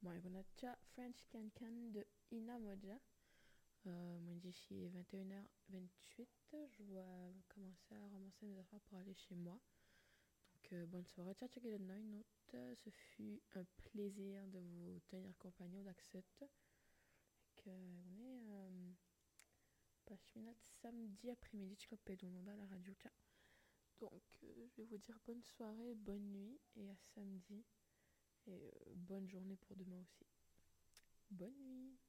Moi, on a déjà French Can Can de Ina Moja. Moi, d'ici 21h28, je dois commencer à ramasser mes affaires pour aller chez moi. Donc, bonne soirée. Ciao, ciao, good night. Ce fut un plaisir de vous tenir compagnie au Daxet. On est pas samedi après-midi, tu peux à la radio. Ciao. Donc, je vais vous dire bonne soirée, bonne nuit et à samedi. Et bonne journée pour demain aussi. Bonne nuit.